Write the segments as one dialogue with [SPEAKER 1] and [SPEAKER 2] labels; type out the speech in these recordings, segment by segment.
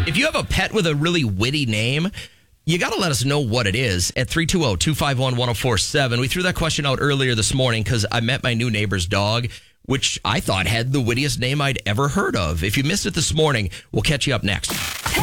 [SPEAKER 1] If you have a pet with a really witty name, you got to let us know what it is at 320-251-1047. We threw that question out earlier this morning because I met my new neighbor's dog, which I thought had the wittiest name I'd ever heard of. If you missed it this morning, we'll catch you up next.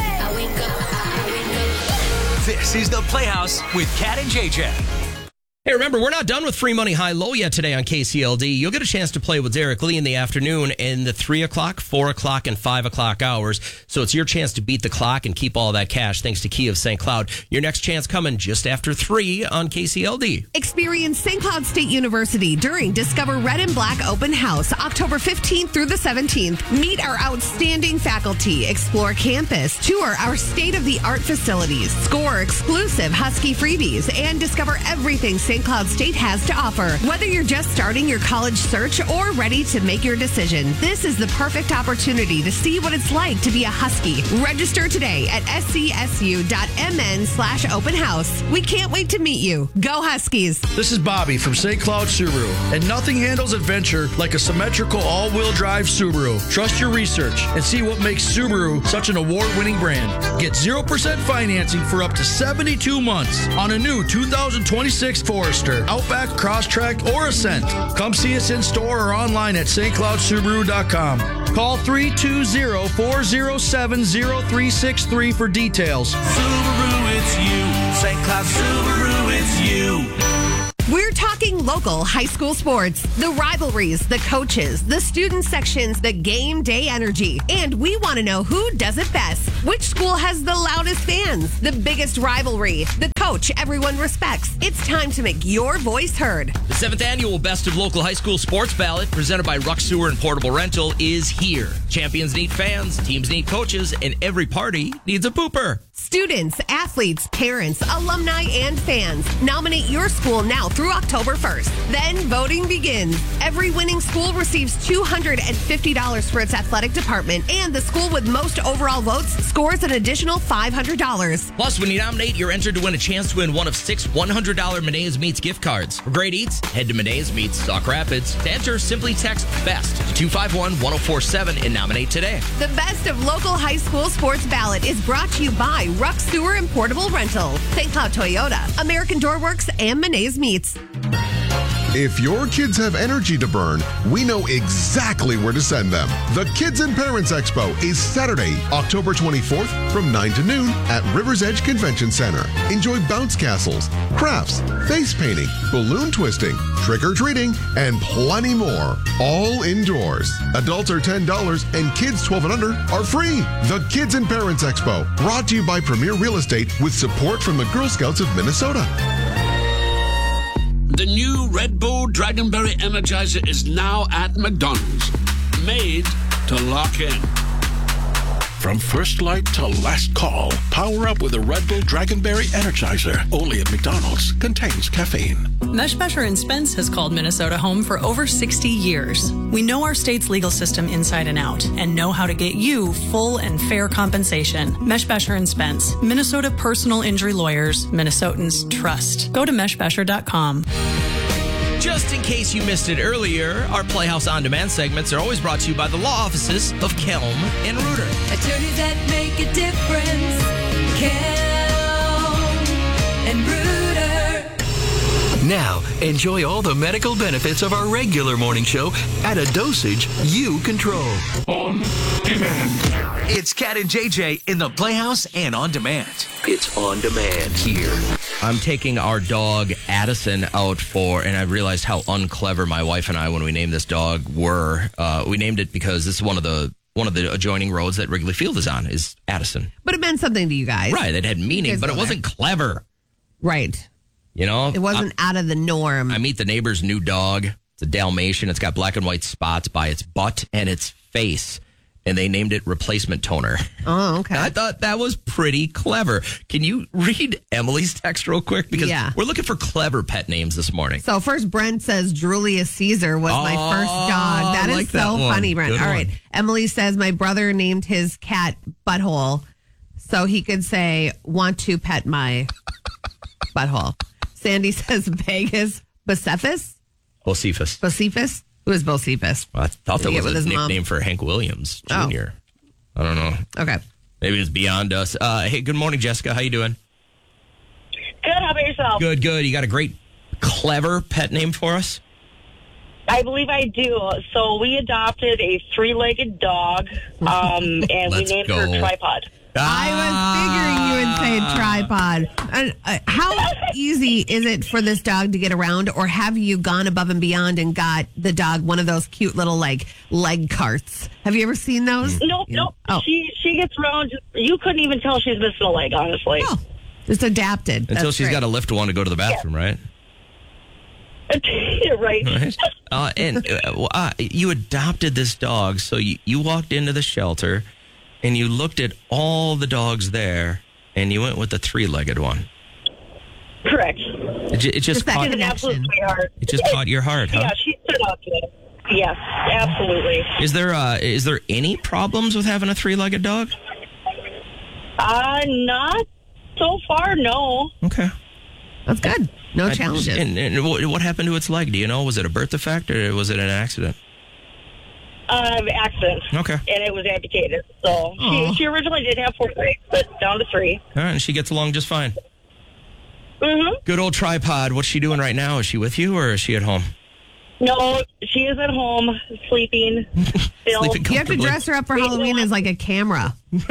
[SPEAKER 2] This is The Playhouse with Kat and JJ.
[SPEAKER 1] Hey, remember, we're not done with Free Money High-Low yet today on KCLD. You'll get a chance to play with Derek Lee in the afternoon in the 3 o'clock, 4 o'clock, and 5 o'clock hours. So it's your chance to beat the clock and keep all that cash thanks to Key of St. Cloud. Your next chance coming just after 3 on KCLD.
[SPEAKER 3] Experience St. Cloud State University during Discover Red and Black Open House, October 15th through the 17th. Meet our outstanding faculty, explore campus, tour our state-of-the-art facilities, score exclusive Husky freebies, and discover everything St. Cloud State has to offer. Whether you're just starting your college search or ready to make your decision, this is the perfect opportunity to see what it's like to be a Husky. Register today at scsu.mn/open house. We can't wait to meet you. Go Huskies.
[SPEAKER 4] This is Bobby from St. Cloud Subaru, and nothing handles adventure like a symmetrical all-wheel drive Subaru. Trust your research and see what makes Subaru such an award-winning brand. Get 0% financing for up to 72 months on a new 2026 Forester, Outback, Crosstrek, or Ascent. Come see us in store or online at stcloudsubaru.com. Call 320-407-0363 for details.
[SPEAKER 2] Subaru, it's you. St. Cloud Subaru, it's you.
[SPEAKER 3] We're talking local high school sports, the rivalries, the coaches, the student sections, the game day energy. And we want to know who does it best. Which school has the loudest fans, the biggest rivalry, the coach everyone respects. It's time to make your voice heard.
[SPEAKER 1] The 7th annual Best of Local High School Sports Ballot, presented by Ruck Sewer and Portable Rental, is here. Champions need fans, teams need coaches, and every party needs a pooper.
[SPEAKER 3] Students, athletes, parents, alumni, and fans. Nominate your school now through October 1st. Then voting begins. Every winning school receives $250 for its athletic department, and the school with most overall votes scores an additional $500.
[SPEAKER 1] Plus, when you nominate, you're entered to win a chance to win one of 6 $100 Menae's Meats gift cards. For great eats, head to Menae's Meats, Sauk Rapids. To enter, simply text BEST to 251-1047 and nominate today.
[SPEAKER 3] The Best of Local High School Sports Ballot is brought to you by Ruck Sewer and Portable Rental, St. Cloud Toyota, American Doorworks, and Menae's Meats.
[SPEAKER 5] If your kids have energy to burn, we know exactly where to send them. The Kids and Parents Expo is Saturday, October 24th from 9 to noon at River's Edge Convention Center. Enjoy bounce castles, crafts, face painting, balloon twisting, trick-or-treating, and plenty more. All indoors. Adults are $10 and kids 12 and under are free. The Kids and Parents Expo, brought to you by Premier Real Estate with support from the Girl Scouts of Minnesota.
[SPEAKER 6] The new Red Bull Dragonberry Energizer is now at McDonald's. Made to lock in.
[SPEAKER 7] From first light to last call, power up with a Red Bull Dragonberry Energizer. Only at McDonald's. Contains caffeine.
[SPEAKER 8] Meshbesher & Spence has called Minnesota home for over 60 years. We know our state's legal system inside and out and know how to get you full and fair compensation. Meshbesher & Spence, Minnesota personal injury lawyers, Minnesotans trust. Go to meshbesher.com.
[SPEAKER 1] Just in case you missed it earlier, our Playhouse On Demand segments are always brought to you by the law offices of Kelm and Reuter.
[SPEAKER 9] Attorneys that make a difference. Kelm and Reuter.
[SPEAKER 2] Now, enjoy all the medical benefits of our regular morning show at a dosage you control.
[SPEAKER 7] On demand.
[SPEAKER 2] It's Kat and JJ in the Playhouse and On Demand. It's on demand here.
[SPEAKER 1] I'm taking our dog Addison out for, and I realized how unclever my wife and I, when we named this dog, were. We named it because this is one of the adjoining roads that Wrigley Field is on, is Addison.
[SPEAKER 3] But it meant something to you guys.
[SPEAKER 1] Right, it had meaning, but it wasn't clever.
[SPEAKER 3] Right.
[SPEAKER 1] You know?
[SPEAKER 3] It wasn't out of the norm.
[SPEAKER 1] I meet the neighbor's new dog. It's a Dalmatian. It's got black and white spots by its butt and its face. And they named it Replacement Toner.
[SPEAKER 3] Oh, okay.
[SPEAKER 1] I thought that was pretty clever. Can you read Emily's text real quick? Because we're looking for clever pet names this morning.
[SPEAKER 3] So first, Brent says Julius Caesar was my first dog. That is so funny, Brent. All right. Emily says my brother named his cat Butthole so he could say, want to pet my butthole. Sandy says Vegas Bocephus.
[SPEAKER 1] Bocephus.
[SPEAKER 3] Who is Bocephus?
[SPEAKER 1] Well, I thought that was a nickname for Hank Williams Jr. I don't know.
[SPEAKER 3] Okay.
[SPEAKER 1] Maybe it's beyond us. Hey, good morning, Jessica. How you doing?
[SPEAKER 10] Good. How about yourself?
[SPEAKER 1] Good. You got a great, clever pet name for us?
[SPEAKER 10] I believe I do. So we adopted a 3-legged dog, and we named her Tripod.
[SPEAKER 3] I was figuring you would say tripod. How easy is it for this dog to get around, or have you gone above and beyond and got the dog one of those cute little leg carts? Have you ever seen those?
[SPEAKER 10] Nope. Oh. She gets around. You couldn't even tell she's missing a leg, honestly.
[SPEAKER 3] Oh, it's adapted.
[SPEAKER 1] Until she's got to lift one to go to the bathroom, right?
[SPEAKER 10] Right.
[SPEAKER 1] And you adopted this dog, so you walked into the shelter and you looked at all the dogs there, and you went with the 3-legged one.
[SPEAKER 10] Correct.
[SPEAKER 1] It just caught
[SPEAKER 10] an absolute sweetheart.
[SPEAKER 1] It just caught your heart, huh?
[SPEAKER 10] Yeah, she stood out to it. Yes, absolutely.
[SPEAKER 1] Is there any problems with having a 3-legged dog?
[SPEAKER 10] Not so far, no.
[SPEAKER 1] Okay.
[SPEAKER 3] That's good. No challenges.
[SPEAKER 1] And what happened to its leg? Do you know? Was it a birth defect or was it an accident?
[SPEAKER 10] Accident.
[SPEAKER 1] Okay.
[SPEAKER 10] And it was amputated. So she originally did have 4 legs, but down to 3.
[SPEAKER 1] All right, and she gets along just fine.
[SPEAKER 10] Mm-hmm.
[SPEAKER 1] Good old Tripod. What's she doing right now? Is she with you or is she at home?
[SPEAKER 10] No, she is at home sleeping. Still.
[SPEAKER 1] Sleeping
[SPEAKER 3] you have to dress her up for Halloween as like a camera.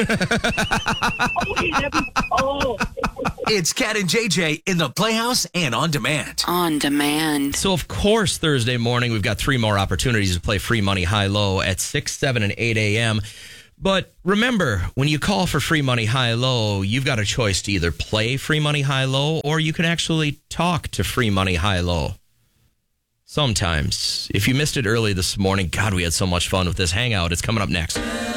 [SPEAKER 11] It's Cat and JJ in the Playhouse and On Demand.
[SPEAKER 12] On Demand.
[SPEAKER 1] So, of course, Thursday morning, we've got 3 more opportunities to play Free Money High-Low at 6, 7, and 8 a.m. But remember, when you call for Free Money High-Low, you've got a choice to either play Free Money High-Low or you can actually talk to Free Money High-Low. Sometimes. If you missed it early this morning, God, we had so much fun with this hangout. It's coming up next.